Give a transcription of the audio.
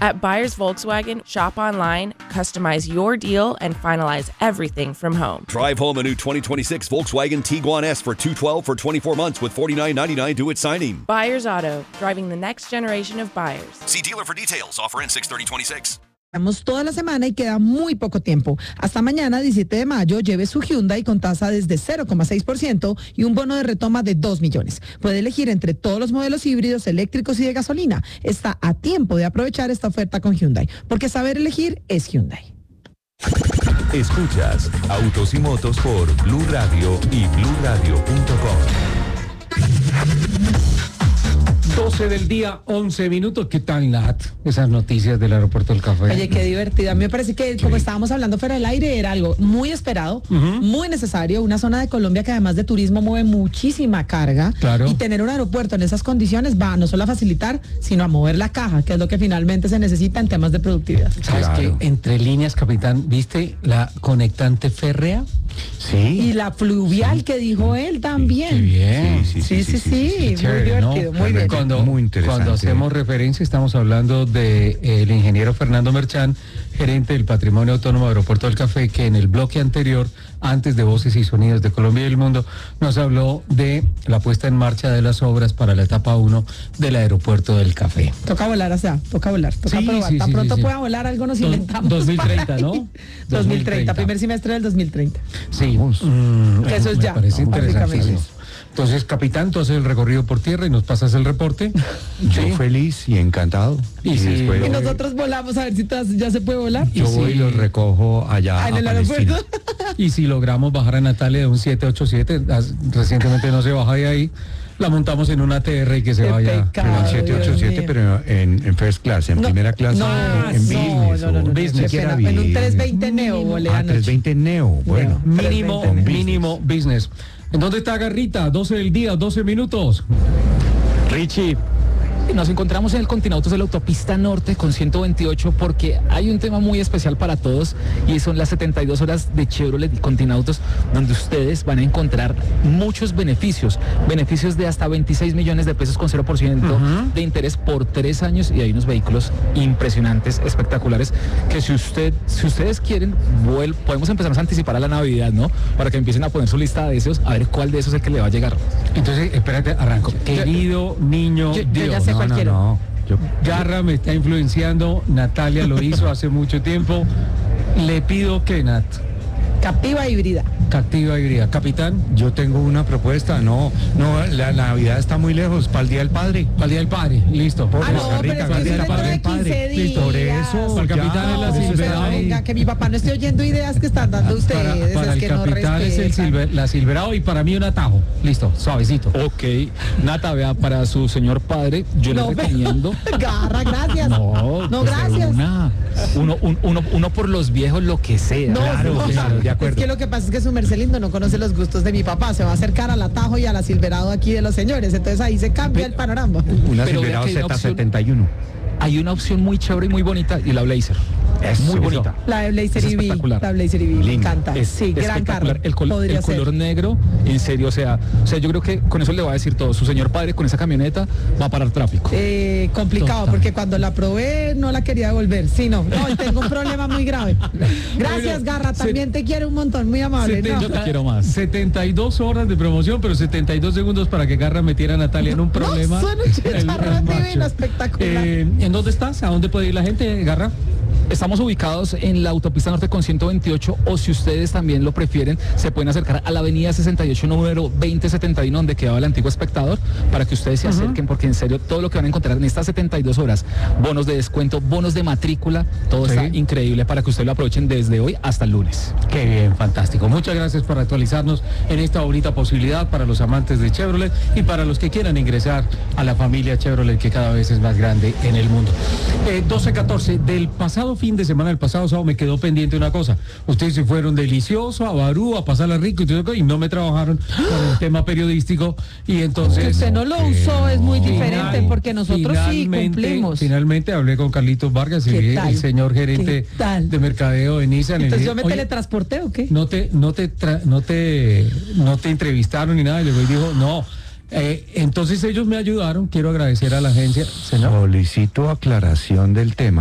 At Buyers Volkswagen, shop online, customize your deal, and finalize everything from home. Drive home a new 2026 Volkswagen Tiguan S for $212 for 24 months with $49.99 due at signing. Buyers Auto, driving the next generation of buyers. See dealer for details. Offer ends 6/30/26. Estamos toda la semana y queda muy poco tiempo. Hasta mañana, 17 de mayo, lleve su Hyundai con tasa desde 0,6% y un bono de retoma de 2 millones. Puede elegir entre todos los modelos híbridos, eléctricos y de gasolina. Está a tiempo de aprovechar esta oferta con Hyundai, porque saber elegir es Hyundai. Escuchas Autos y Motos por Blue Radio y BlueRadio.com. 12 del día, 11 minutos. ¿Qué tal, Nat? Esas noticias del aeropuerto del Café. Oye, qué divertido. A mí me parece que, como estábamos hablando fuera del aire, era algo muy esperado, muy necesario. Una zona de Colombia que además de turismo mueve muchísima carga. Claro. Y tener un aeropuerto en esas condiciones va no solo a facilitar, sino a mover la caja, que es lo que finalmente se necesita en temas de productividad. ¿Sabes qué? Entre líneas, capitán, ¿viste la conectante férrea? Sí. Y la fluvial que dijo él también. Qué bien. Sí. Chévere, Muy divertido, ¿no? muy bien. Muy interesante. Cuando hacemos referencia, estamos hablando de el ingeniero Fernando Merchán, gerente del Patrimonio Autónomo de Aeropuerto del Café, que en el bloque anterior, antes de Voces y Sonidos de Colombia y el Mundo, nos habló de la puesta en marcha de las obras para la etapa 1 del Aeropuerto del Café. Toca volar, o sea, toca volar, toca Sí, probar. sí, Tan sí, pronto sí. pueda volar, algo nos inventamos. 2030, ¿no? 2030, primer semestre del 2030. Sí. Que eso es me ya, parece interesantísimo. básicamente. Entonces, capitán, tú haces el recorrido por tierra y nos pasas el reporte. Yo feliz y encantado. Y si- después Y nosotros volamos a ver si ya se puede volar. yo y voy y si- los recojo allá En a el Palestina. aeropuerto. Y si logramos bajar a Natalia de un 787, recientemente no se baja de ahí, la montamos en una TR y que se Qué vaya. pecado. Pero en Dios 787, mío. pero en first class, en primera clase, en business. no, business, qué quiera pena. En un bien. 320 Neo volé anoche. 320 Neo, bueno. Mínimo, 320 mínimo business. ¿En dónde está Garrita? 12 del día, 12 minutos. Richie, nos encontramos en el Continautos de la Autopista Norte con 128 porque hay un tema muy especial para todos y son las 72 horas de Chevrolet y Continautos, donde ustedes van a encontrar muchos beneficios de hasta 26 millones de pesos con 0% de interés por 3 años, y hay unos vehículos impresionantes, espectaculares, que si ustedes quieren, podemos empezar a anticipar a la Navidad, ¿no? Para que empiecen a poner su lista de deseos, a ver cuál de esos es el que le va a llegar. Entonces, espérate, arranco. Querido niño yo Dios. ya sé cuál quiero. Garra me está influenciando, Natalia lo hizo hace mucho tiempo. Le pido que Nat, Captiva híbrida. Captiva híbrida. Capitán, Yo tengo una propuesta. No, la Navidad está muy lejos. Para el Día del Padre. para el Día del Padre, listo. Por Ah, no, Costa Rica, pero es para que el Día eso del es dentro Padre, de el Padre. 15 días. Por eso, para el capitán es la No, silverada. pero venga, que mi papá no esté oyendo ideas que están dando ustedes. Para es el que no capitán es respetan. la Silverado y para mí un atajo. Listo, suavecito. Ok, Nata, vea, para su señor padre, yo No, le recomiendo... Garra, gracias. No, No, pues de gracias. uno por los viejos, lo que sea. No, Claro, no, claro, de es acuerdo. que lo que pasa es que su merced lindo no conoce los gustos de mi papá, se va a acercar al atajo y a la Silverado aquí de los señores, entonces ahí se cambia el panorama. Una Pero Silverado vea que hay una Z71. Hay una opción muy chévere y muy bonita, y la Blazer. Es muy bonita. La de Blazer Es EV, espectacular. la Blazer EV, me Linda. encanta. Es Sí, gran carro. espectacular. El Podría color ser. negro, en serio, o sea, yo creo que con eso le va a decir todo. Su señor padre con esa camioneta va a parar tráfico. Complicado, Total. porque cuando la probé no la quería devolver. Sí, no, tengo un problema muy grave. Gracias, Bueno, Garra, también te quiero un montón, muy amable. ¿no? Yo te quiero más. 72 horas de promoción, pero 72 segundos para que Garra metiera a Natalia en un problema. son un chicharrón El macho. divino, espectacular. ¿En dónde estás? ¿A dónde puede ir la gente, Garra? Estamos ubicados en la autopista norte con 128, o si ustedes también lo prefieren, se pueden acercar a la avenida 68, número 2071, donde quedaba el antiguo Espectador, para que ustedes se acerquen, porque en serio, todo lo que van a encontrar en estas 72 horas, bonos de descuento, bonos de matrícula, todo Sí. está increíble para que ustedes lo aprovechen desde hoy hasta el lunes. Qué bien, fantástico. Muchas gracias por actualizarnos en esta bonita posibilidad para los amantes de Chevrolet y para los que quieran ingresar a la familia Chevrolet, que cada vez es más grande en el mundo. 12-14, del pasado fin de semana, el pasado sábado, me quedó pendiente una cosa. Ustedes se fueron delicioso a Barú, a pasarla rico y no me trabajaron con el tema periodístico, y entonces... Que usted no lo usó es muy diferente, porque nosotros sí cumplimos. Finalmente hablé con Carlitos Vargas, ¿Qué tal? el señor gerente ¿Qué tal? de mercadeo de Nissan. y le Entonces dije, yo me "Oye, teletransporté, ¿o qué? no te entrevistaron ni nada", y luego dijo, no. Entonces ellos me ayudaron, quiero agradecer a la agencia. Señor. Solicito aclaración del tema.